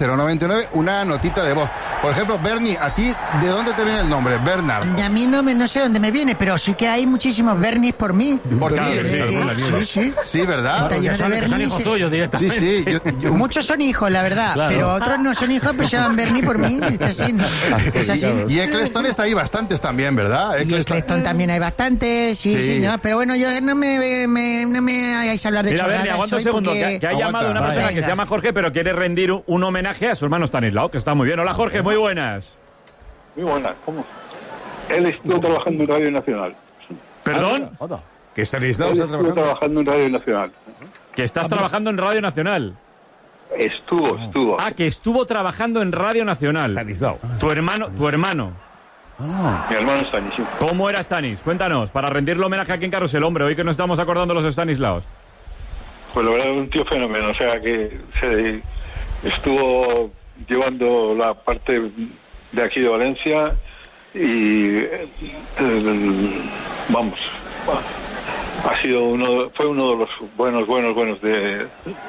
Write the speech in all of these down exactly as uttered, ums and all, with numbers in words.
cero noventa y nueve una notita de voz. Por ejemplo, Bernie, ¿a ti de dónde te viene el nombre? Bernardo. A mí no, me, no sé dónde me viene, pero sí que hay muchísimos Bernies por mí. Por ti, Eh, eh, sí, sí. Sí, ¿verdad? Está lleno de son, que son Bernies, hijos sí. tuyos Sí, directamente. sí. Yo, yo- Muchos son hijos, la verdad, Claro. pero otros no son hijos, pues se llaman Bernie por mí. Es así, ¿no? Es así. Y Eccleston está ahí bastantes también, ¿verdad? Y Eccleston. Eccleston también hay bastantes, sí, Sí. señor. Pero bueno, yo no me, me- no me hagáis hablar de Mira, chorradas. Bernie, aguanta un hoy segundo, porque- que, que ha Aguanta. llamado una persona Venga. que se llama Jorge, pero quiere rendir un, un homenaje a su hermano Stanislao, que está muy bien. Hola, Jorge, muy buenas. Muy buena, ¿cómo? Él estuvo trabajando en Radio Nacional. ¿Perdón? Que Stanislao Él está estuvo trabajando. trabajando en Radio Nacional. Que estás trabajando en Radio Nacional. Estuvo, estuvo. Ah, que estuvo trabajando en Radio Nacional. Stanislao. Tu hermano, tu hermano. Mi hermano Stanis, sí. ¿Cómo era Stanis? Cuéntanos, para rendirle homenaje aquí en Carrusel, hombre, hoy que nos estamos acordando los Stanislaos. Pues la verdad, un tío fenómeno. O sea, que se estuvo llevando la parte de aquí de Valencia y eh, el- vamos, ha sido uno, fue uno de los buenos, buenos, buenos de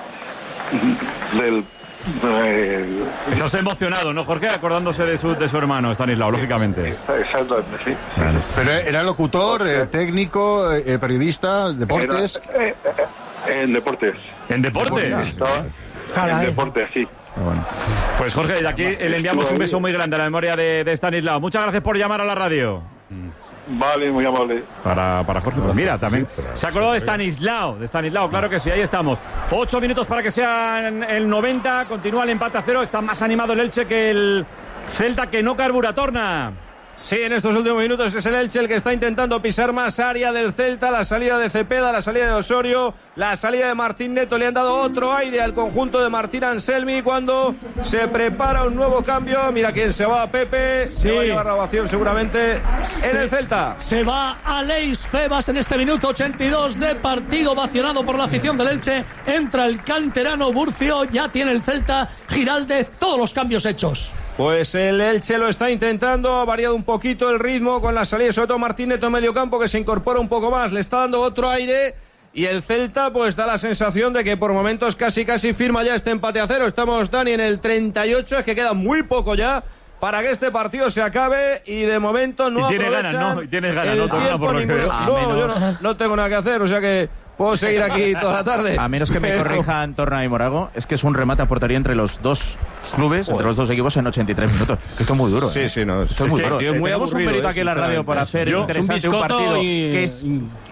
del eh, Estás emocionado, ¿no, Jorge? Acordándose de su, de su hermano, Stanislao, lógicamente. exactamente, sí. Pero era locutor, eh, técnico, eh, periodista, deportes. Era, eh, eh, en deportes. ¿En deportes? Estaba en deportes, sí. Bueno. Pues Jorge, de aquí le enviamos un beso muy grande a la memoria de, de Stanislao. Muchas gracias por llamar a la radio. Vale, muy amable. Para, para Jorge, pues mira, también se acordó de Stanislao, de Stanislao, claro que sí, ahí estamos. Ocho minutos para que sean el noventa, continúa el empate a cero, está más animado el Elche que el Celta, que no carbura, Torna. Sí, en estos últimos minutos es el Elche el que está intentando pisar más área del Celta. La salida de Cepeda, la salida de Osorio, la salida de Martín Neto le han dado otro aire al conjunto de Martín Anselmi cuando se prepara un nuevo cambio. Mira quién se va, Pepe. Sí. Se va a llevar la ovación seguramente en el Celta. Se va Aleix Febas en este minuto ochenta y dos de partido, ovacionado por la afición del Elche. Entra el canterano Burcio, ya tiene el Celta Giraldez, todos los cambios hechos. Pues el Elche lo está intentando, ha variado un poquito el ritmo con la salida, sobre todo Martín Neto en medio campo, que se incorpora un poco más, le está dando otro aire, y el Celta pues da la sensación de que por momentos casi casi firma ya este empate a cero. Estamos, Dani, en el treinta y ocho, es que queda muy poco ya para que este partido se acabe, y de momento no Y tiene aprovechan ganas, ¿no? Y tienes ganas, el ¿no? Torna, tiempo por lo que ninguno. veo. A No, menos- yo no, no tengo nada que hacer, o sea que puedo seguir aquí toda la tarde. A menos que me Pero- corrijan Torna y Morago, es que es un remate a portería entre los dos clubes, entre los dos equipos en ochenta y tres minutos. Que esto es muy duro. Sí, ¿eh? sí, no, Esto es muy que duro. es muy Tenemos un aburrido, mérito eh, aquí en la radio por hacer Yo- interesante es un, un biscotto partido y- que es...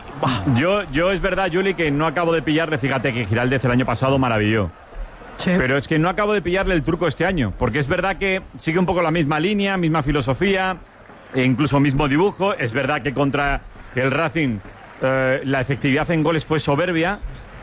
Yo, yo es verdad, Juli, que no acabo de pillarle, fíjate que Giraldez el año pasado maravilló. Pero es que no acabo de pillarle el truco este año, porque es verdad que sigue un poco la misma línea, misma filosofía, e incluso mismo dibujo. Es verdad que contra el Racing eh, la efectividad en goles fue soberbia,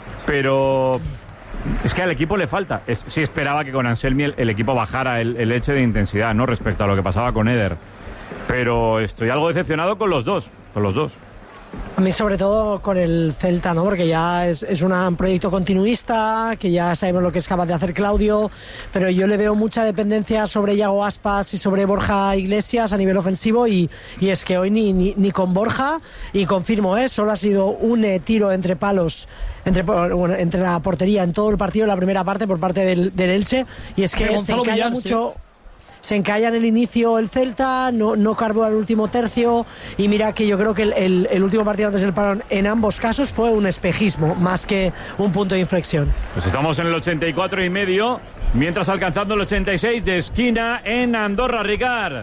pero es que al equipo le falta. Es, sí esperaba que con Anselmi el, el equipo bajara el, el Elche de intensidad, ¿no? Respecto a lo que pasaba con Eder. Pero estoy algo decepcionado con los dos, con los dos. A mí sobre todo con el Celta, ¿no? Porque ya es, es una- un proyecto continuista, que ya sabemos lo que es capaz de hacer Claudio, pero yo le veo mucha dependencia sobre Iago Aspas y sobre Borja Iglesias a nivel ofensivo, y, y es que hoy ni, ni, ni con Borja, y confirmo, ¿eh? Solo ha sido un eh, tiro entre palos, entre, bueno, entre la portería en todo el partido, en la primera parte por parte del, del Elche, y es De que se Gonzalo encalla Villar, mucho... Se encalla en el inicio el Celta, no, no carbura el último tercio, y mira que yo creo que el, el, el último partido antes del parón en ambos casos fue un espejismo más que un punto de inflexión. Pues estamos en el ochenta y cuatro y medio, mientras alcanzando el ochenta y seis de esquina en Andorra, Ricard.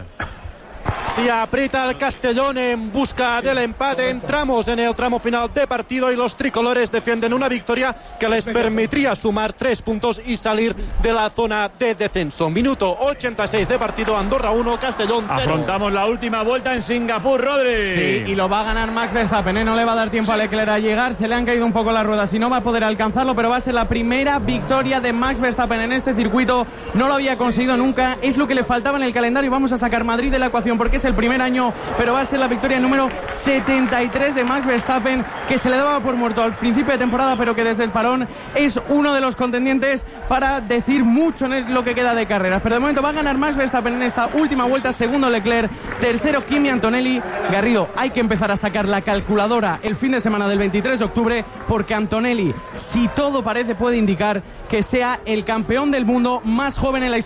Se aprieta el Castellón en busca del empate. Entramos en el tramo final de partido y los tricolores defienden una victoria que les permitiría sumar tres puntos y salir de la zona de descenso. Minuto ochenta y seis de partido, Andorra uno, Castellón cero. Afrontamos la última vuelta en Singapur, Rodri. Sí, y lo va a ganar Max Verstappen, ¿eh? No le va a dar tiempo a Leclerc a llegar, se le han caído un poco las ruedas y no va a poder alcanzarlo, pero va a ser la primera victoria de Max Verstappen en este circuito. No lo había conseguido nunca, es lo que le faltaba en el calendario, y vamos a sacar Madrid de la ecuación porque es el primer año, pero va a ser la victoria número setenta y tres de Max Verstappen, que se le daba por muerto al principio de temporada, pero que desde el parón es uno de los contendientes para decir mucho en lo que queda de carreras. Pero de momento va a ganar Max Verstappen en esta última vuelta, segundo Leclerc, tercero Kimi Antonelli. Garrido, hay que empezar a sacar la calculadora el fin de semana del veintitrés de octubre, porque Antonelli, si todo parece, puede indicar que sea el campeón del mundo más joven en la historia